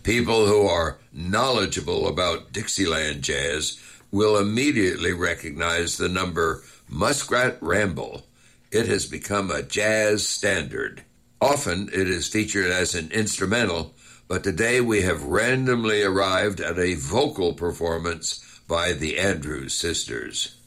People who are knowledgeable about Dixieland jazz will immediately recognize the number Muskrat Ramble. It has become a jazz standard. Often it is featured as an instrumental, but today we have randomly arrived at a vocal performance by the Andrews Sisters.